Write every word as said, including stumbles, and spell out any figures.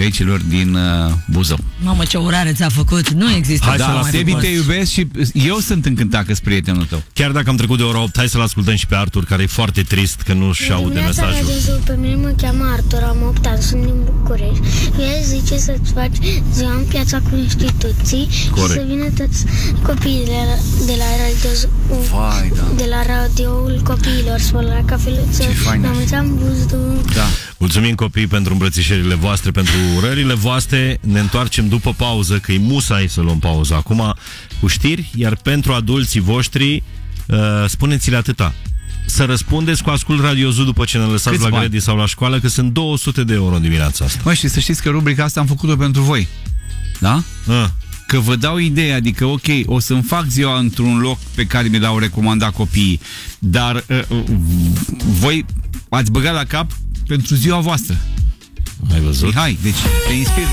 colegilor din uh, Buzău. Mamă, ce urare ți-a făcut. Nu există. Hai Da, să-l Sebi, ascultăm. te iubesc și eu sunt încântat că-s prietenul tău. Chiar dacă am trecut de ora opt, hai să-l ascultăm și pe Artur, care e foarte trist că nu-și aude mesajul. Pe mine mă cheamă Artur, am opt ani, sunt din București. El zice să-ți faci ziua în Piața Constituții. Corect. Și să vină toți copiii de la, de la radio, Vai, da. de la radioul copiilor, spun la cafeluță. Ce fain La ar fi. mulți ani, Buzdu. Da. Mulțumim, copii, pentru îmbrățișările voastre, pentru urările voastre. Ne întoarcem după pauză, că e musai să luăm pauză acum cu știri, iar pentru adulții voștri uh, spuneți-le atâta: să răspundeți cu Ascult Radio Zoo după ce ne lăsați Câți la bani? grădini sau la școală, că sunt două sute de euro în dimineața asta. Mă, și să știți că rubrica asta am făcut-o pentru voi. Da? Ah. Că vă dau ideea, adică, ok, o să-mi fac ziua într-un loc pe care mi l-au recomandat copiii, dar uh, uh, voi ați băgat la cap pentru ziua voastră. Ai văzut? Mihai, deci te inspir.